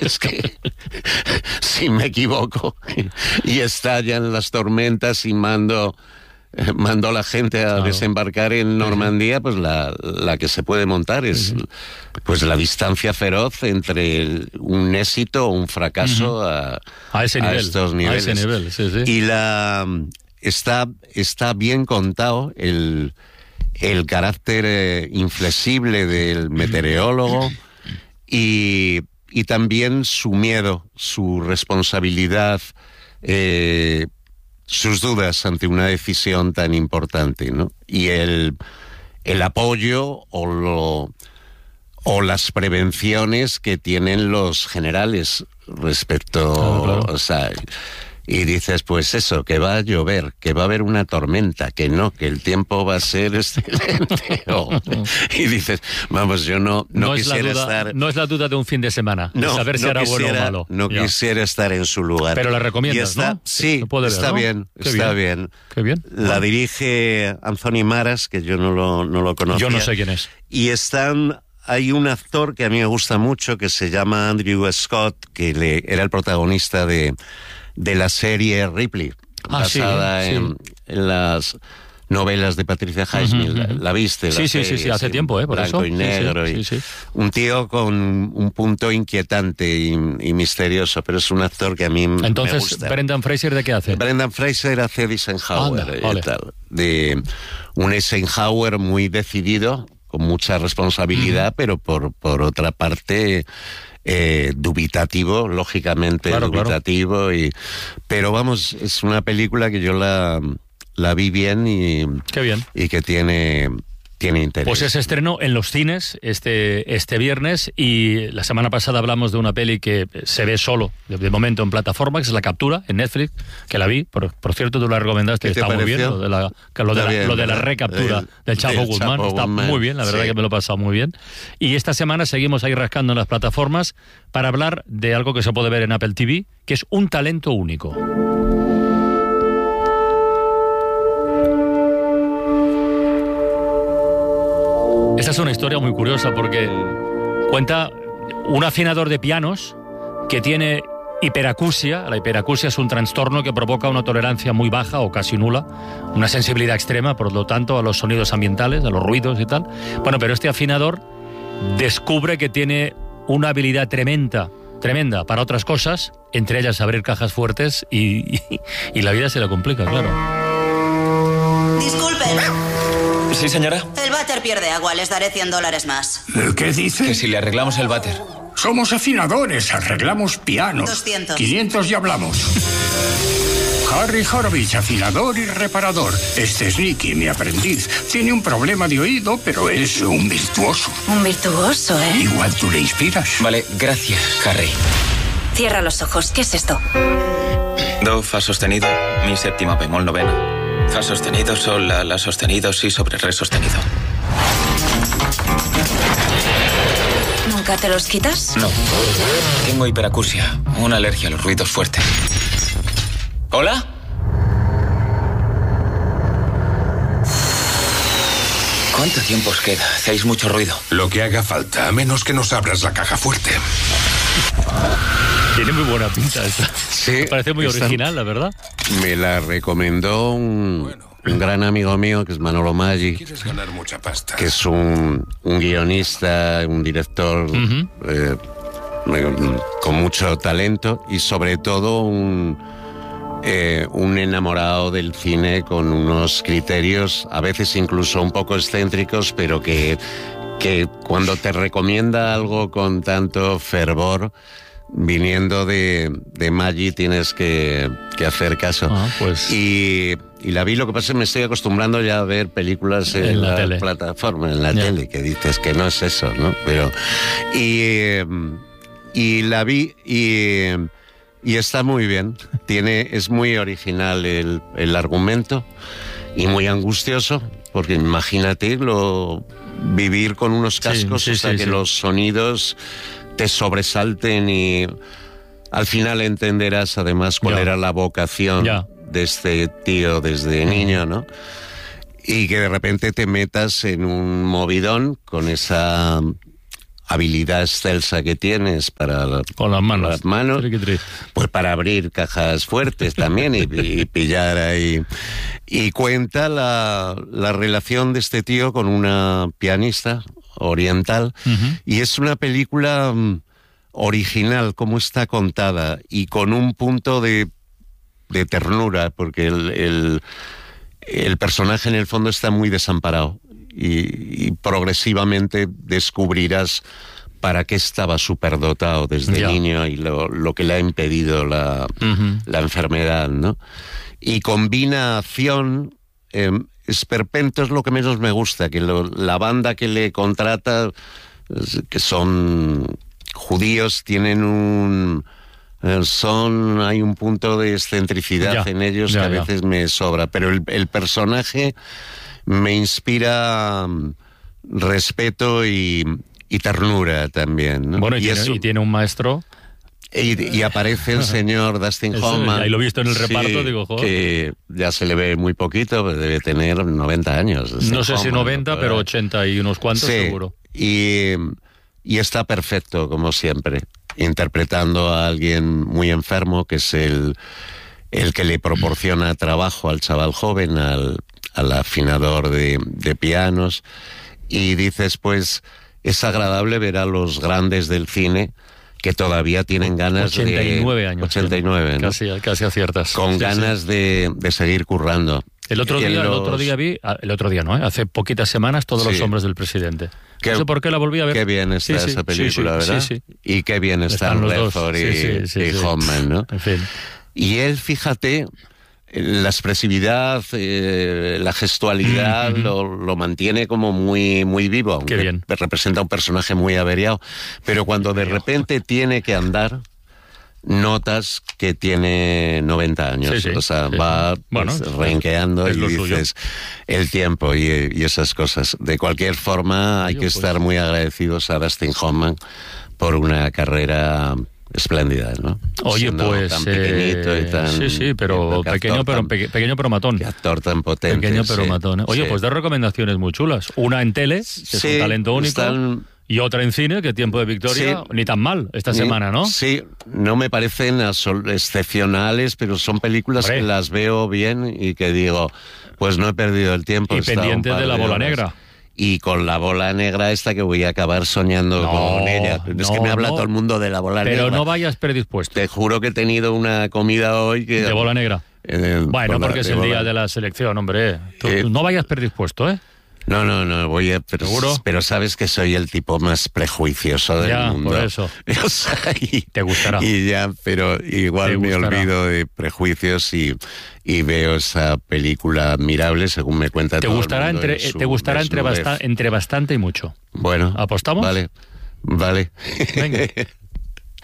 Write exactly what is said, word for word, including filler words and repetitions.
es que, si me equivoco, y estallan las tormentas y mando... mandó a la gente a claro. desembarcar en Normandía, pues la, la que se puede montar es uh-huh. pues la distancia feroz entre el, un éxito o un fracaso uh-huh. a, a, ese nivel, a estos niveles. A ese nivel, sí, sí. Y la está, está bien contado el, el carácter eh, inflexible del meteorólogo y, y también su miedo, su responsabilidad, eh, sus dudas ante una decisión tan importante, ¿no? Y el, el apoyo o, lo, o las prevenciones que tienen los generales respecto... Claro, claro. O sea, y dices, pues eso, que va a llover, que va a haber una tormenta, que no, que el tiempo va a ser excelente. O, y dices, vamos, yo no, no, no quisiera duda, estar... No es la duda de un fin de semana, no, de saber si no era quisiera, bueno o malo. No ya. quisiera estar en su lugar. Pero la recomiendas, está, ¿no? Sí, ver, está ¿no? bien, Qué está bien. bien. Qué bien. La bueno. dirige Anthony Maras, que yo no lo, no lo conocía. Yo no sé quién es. Y están... Hay un actor que a mí me gusta mucho, que se llama Andrew Scott, que le, era el protagonista de, de la serie Ripley, ah, basada sí, en, sí. en las novelas de Patricia Highsmith. Uh-huh, uh-huh. ¿La, la viste? Sí, la sí, serie, sí, sí, hace sí, tiempo, ¿eh? Por blanco eso. y negro. Sí, sí, y sí, sí. Un tío con un punto inquietante y, y misterioso, pero es un actor que a mí Entonces, me gusta. ¿Brendan Fraser de qué hace? Brendan Fraser hace de Eisenhower. Anda, y vale. tal, de un Eisenhower muy decidido, con mucha responsabilidad, uh-huh. pero por, por otra parte eh, dubitativo, lógicamente claro, dubitativo. Claro. Y, pero vamos, es una película que yo la, la vi bien y, Qué bien. y que tiene... tiene interés. Pues se estrenó en los cines este, este viernes y la semana pasada hablamos de una peli que se ve solo, de, de momento en plataforma, que es La Captura, en Netflix, que la vi. Por, por cierto, tú la recomendaste, está muy bien, lo de la, lo de la, bien, lo de la recaptura el, del Chapo el Guzmán, Chapo está Guzmán, muy bien, la verdad sí. que me lo he pasado muy bien. Y esta semana seguimos ahí rascando en las plataformas para hablar de algo que se puede ver en Apple T V, que es Un talento único. Esta es una historia muy curiosa porque cuenta un afinador de pianos que tiene hiperacusia. La hiperacusia es un trastorno que provoca una tolerancia muy baja o casi nula, una sensibilidad extrema, por lo tanto, a los sonidos ambientales, a los ruidos y tal. Bueno, pero este afinador descubre que tiene una habilidad tremenda, tremenda para otras cosas, entre ellas abrir cajas fuertes y, y, y la vida se le complica, claro. Disculpen. Sí, señora. El váter pierde agua, les daré cien dólares más. ¿Qué dice? Que si le arreglamos el váter. Somos afinadores, arreglamos pianos. doscientos. quinientos y hablamos. Harry Horowitz, afinador y reparador. Este es Nicky, mi aprendiz. Tiene un problema de oído, pero es un virtuoso. Un virtuoso, ¿eh? Igual tú le inspiras. Vale, gracias, Harry. Cierra los ojos, ¿qué es esto? Do, fa sostenido, mi séptima bemol novena. Fa sostenido, sol, la, la sostenido, si sobre re sostenido. ¿Nunca te los quitas? No. Tengo hiperacusia, una alergia a los ruidos fuertes. ¿Hola? ¿Cuánto tiempo os queda? Hacéis mucho ruido. Lo que haga falta, a menos que nos abras la caja fuerte. Tiene muy buena pinta esta. Sí, me parece muy esta, original, la verdad. Me la recomendó un, bueno, un gran amigo mío, que es Manolo Maggi. Quieres ganar mucha pasta. Que es un, un guionista, un director uh-huh. eh, con mucho talento y sobre todo un, eh, un enamorado del cine con unos criterios, a veces incluso un poco excéntricos, pero que, que cuando te recomienda algo con tanto fervor, viniendo de, de Maggi, tienes que, que hacer caso. Ah, pues... y, y la vi, lo que pasa es que me estoy acostumbrando ya a ver películas en, en la, la tele. plataforma, en la yeah. tele, que dices que no es eso, ¿no? Pero y, eh, y la vi y, y está muy bien. Tiene, es muy original el, el argumento y muy angustioso, porque imagínate lo, vivir con unos cascos, sí, sí, o sea, sí, que sí. los sonidos te sobresalten y al final entenderás además cuál ya. era la vocación ya. de este tío desde niño, ¿no? Y que de repente te metas en un movidón con esa habilidad excelsa que tienes para la, con las manos, las manos triqui, triqui. pues para abrir cajas fuertes también y, y pillar ahí. Y cuenta la, la relación de este tío con una pianista oriental, uh-huh. y es una película um, original, como está contada, y con un punto de, de ternura, porque el, el, el personaje en el fondo está muy desamparado. Y, y progresivamente descubrirás para qué estaba superdotado desde ya. niño y lo, lo que le ha impedido la, uh-huh. la enfermedad, ¿no? Y combina acción, eh, esperpento es lo que menos me gusta, que lo, la banda que le contrata, que son judíos, tienen un... son hay un punto de excentricidad ya, en ellos ya, que a ya. veces me sobra, pero el, el personaje me inspira respeto y, y ternura también, ¿no? Bueno, y, y, tiene, eso, y tiene un maestro... Y, y aparece el señor Dustin Hoffman. Ahí lo he visto en el reparto, sí, digo, joder. que ya se le ve muy poquito, pero debe tener noventa años. No sé Hoffman, si noventa, ¿no? pero ochenta y unos cuantos sí, seguro. Y, y está perfecto, como siempre, interpretando a alguien muy enfermo, que es el, el que le proporciona trabajo al chaval joven, al, al afinador de, de pianos. Y dices, pues, es agradable ver a los grandes del cine que todavía tienen ganas ochenta y nueve de... años. ochenta y nueve, ¿no? Casi, casi aciertas. Con sí, ganas sí. De, de seguir currando. El otro, día, los... el otro día vi, el otro día no, ¿eh? Hace poquitas semanas, Todos sí. los hombres del presidente. Qué, no sé por qué la volví a ver. Qué bien está sí, esa sí, película, sí, ¿verdad? Sí, sí. Y qué bien están, están Redford y, sí, sí, sí, y sí. Hoffman, ¿no? En fin. Y él, fíjate, la expresividad, eh, la gestualidad, mm-hmm. lo, lo mantiene como muy, muy vivo, aunque qué bien. representa un personaje muy averiado. Pero cuando de repente tiene que andar, notas que tiene noventa años. Sí, sí, o sea, sí, va sí. Bueno, pues, renqueando es y dices suyo. El tiempo y, y esas cosas. De cualquier forma, hay Yo, que pues... estar muy agradecidos a Dustin Hoffman por una carrera espléndida, ¿no? Oye, Siendo pues tan pequeñito eh, y tan sí, sí, pero pequeño, pero tan, pequeño pero matón. Qué actor tan potente. Pequeño pero sí, matón. Oye, sí. pues dos recomendaciones muy chulas. Una en tele, que sí, es un talento único. Están... Y otra en cine, que Tiempo de Victoria, sí, ni tan mal esta ni, semana, ¿no? Sí, no me parecen excepcionales, pero son películas Hombre. que las veo bien y que digo, pues no he perdido el tiempo. Y pendiente de La Bola Negra. Y con La Bola Negra esta que voy a acabar soñando no, con ella. Es no, que me habla no. todo el mundo de La Bola pero Negra. Pero no vayas predispuesto. Te juro que he tenido una comida hoy que... De Bola Negra. El, bueno, porque la, es el bola. día de la selección, hombre. Tú, eh, tú no vayas predispuesto, ¿eh? No, no, no, voy a... Pero, ¿Seguro? Pero sabes que soy el tipo más prejuicioso del ya, mundo. por eso. O sea, y, te gustará. Y ya, pero igual me olvido de prejuicios y, y veo esa película admirable, según me cuenta te todo gustará el mundo. Entre, te gustará entre, basta, entre bastante y mucho. Bueno. ¿Apostamos? Vale, vale. Venga.